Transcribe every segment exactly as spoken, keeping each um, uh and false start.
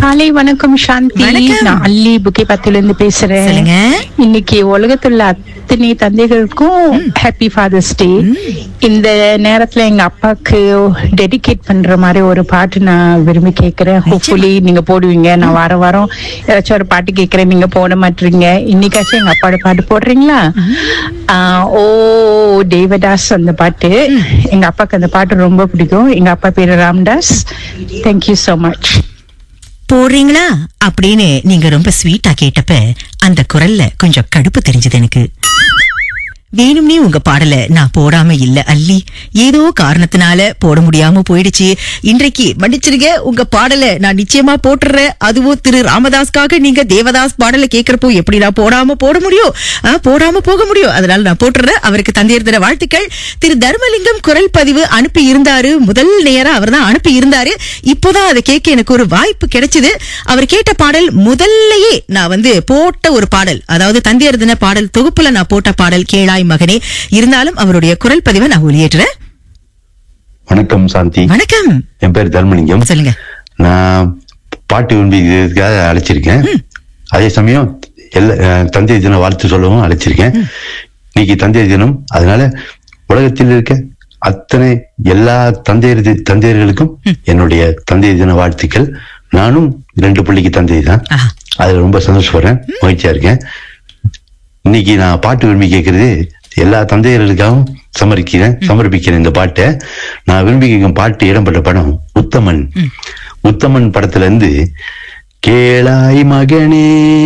காலை வணக்கம் சாந்தி. நான் அல்லி புக்கிபாத்தில இருந்து பேசுறேன். இன்னைக்கு உலகத்துல அத்தனை தந்தைகளுக்கும் ஹாப்பி ஃபாதர்ஸ் டே. இந்த நேரத்துல எங்க அப்பாக்கு டெடிகேட் பண்ற மாதிரி ஒரு பாட்டு நான் விரும்பி கேட்கிறேன். ஹோப்ஃபுல்லி நீங்க போடுவீங்க. நான் வார வாரம் ஏதாச்சும் ஒரு பாட்டு கேட்கிறேன், நீங்க போட மாட்டீங்க. இன்னைக்காச்சும் எங்க அப்பாவோட பாட்டு போடுறீங்களா? ஆஹ் ஓ தேவதாஸ் அந்த பாட்டு. எங்க அப்பாக்கு அந்த பாட்டு ரொம்ப பிடிக்கும். எங்க அப்பா பேரு ராம்தாஸ். Thank you so much. போடுறீங்களா அப்படின்னு நீங்க ரொம்ப ஸ்வீட்டா கேட்டப்ப அந்த குரல்ல கொஞ்சம் கடுப்பு தெரிஞ்சது எனக்கு. வேணும்னே உங்க பாடல நான் போடாம இல்ல அல்லி, ஏதோ காரணத்தினால போட முடியாம போயிடுச்சு. இன்றைக்கு மன்னிச்சிருங்க, உங்க பாடல நான் நிச்சயமா போட்டுறேன். அதுவும் திரு ராமதாஸ்காக நீங்க தேவதாஸ் பாடல கேட்கிறப்போ எப்படி நான் போடாம போட முடியும், போடாம போக முடியும். அதனால நான் போட்டுறேன். அவருக்கு தந்தையர் தின வாழ்த்துக்கள். திரு தர்மலிங்கம் குரல் பதிவு அனுப்பி இருந்தாரு. முதல் நேரம் அவர் தான் அனுப்பி இருந்தாரு. இப்போதான் அதை கேட்க எனக்கு ஒரு வாய்ப்பு கிடைச்சது. அவர் கேட்ட பாடல் முதல்லயே நான் வந்து போட்ட ஒரு பாடல், அதாவது தந்தையர் தின பாடல் தொகுப்புல நான் போட்ட பாடல் கேளா மகனே. இருந்தாலும் அவருடைய குரல் பதிவை நான் ஒளியேற்றுறேன். வணக்கம் சாந்தி. வணக்கம். என் பேர் தர்மலிங்கம். சொல்லுங்க. நான் பாட்டு விரும்பிக்காக அழைச்சிருக்கேன். அதே சமயம் எல்லா தந்தை தின வாழ்த்து சொல்லவும் அழைச்சிருக்கேன். இன்னைக்கு தந்தை தினம். அதனால உலகத்தில் இருக்க அத்தனை எல்லா தந்தையர் தந்தையர்களுக்கும் என்னுடைய தந்தை தின வாழ்த்துக்கள். நானும் ரெண்டு பிள்ளைக்கு தந்தை தான். அதுல ரொம்ப சந்தோஷப்படுறேன், மகிழ்ச்சியா இருக்கேன். இன்னைக்கு நான் பாட்டு விரும்பி கேட்கறது எல்லா தந்தையர்களுக்காகவும் சமர்ப்பிக்கிறேன் சமர்ப்பிக்கிறேன் இந்த பாட்டை. நான் விரும்பி கேட்கும் பாட்டு இடம்பெற்ற படம் உத்தமன். உத்தமன் படத்துல இருந்து கேளாய் மகனே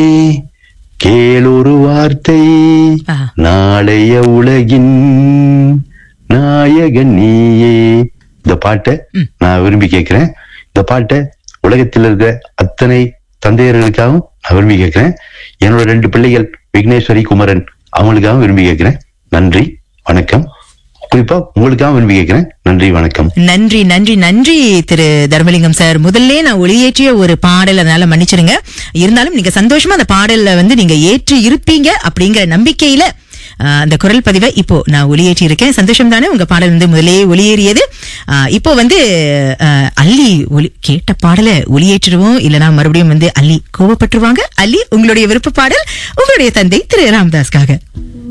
கேளொரு வார்த்தை, நாளைய உலகின் நாயகன் நீயே. இந்த பாட்டை நான் விரும்பி கேட்கிறேன். இந்த பாட்டை உலகத்தில் இருக்கிற அத்தனை தந்தையர்களுக்காகவும் நான் விரும்பி கேட்கிறேன். என்னோட ரெண்டு பிள்ளைகள் விக்னேஸ்வரி குமரன் அவங்களுக்காக விரும்பி கேட்கிறேன். நன்றி வணக்கம். குறிப்பா உங்களுக்காக விரும்பி கேட்கிறேன். நன்றி வணக்கம். நன்றி நன்றி நன்றி திரு தர்மலிங்கம் சார். முதல்ல நான் ஒளியேற்றிய ஒரு பாடல், அதனால மன்னிச்சிருங்க. இருந்தாலும் நீங்க சந்தோஷமா அந்த பாடல்ல வந்து நீங்க ஏற்றி இருப்பீங்க அப்படிங்கிற நம்பிக்கையில அந்த குரல் பதிவை இப்போ நான் ஒளியேற்றி இருக்கேன். சந்தோஷம் தானே? உங்க பாடல் வந்து முதலே ஒளியேறியது. இப்போ வந்து அல்லி ஒலி கேட்ட பாடலை ஒளியேற்றுவோம், இல்லனா மறுபடியும் வந்து அல்லி கோவப்பட்டுருவாங்க. அல்லி, உங்களுடைய விருப்ப பாடல் உங்களுடைய தந்தை திரு ராமதாஸ்காக.